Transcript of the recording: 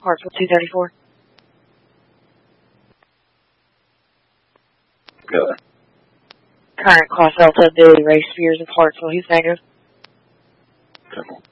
Hartsville 234. Good. Current Class Delta Billy Ray Spears of Hartsville. He's negative. Okay.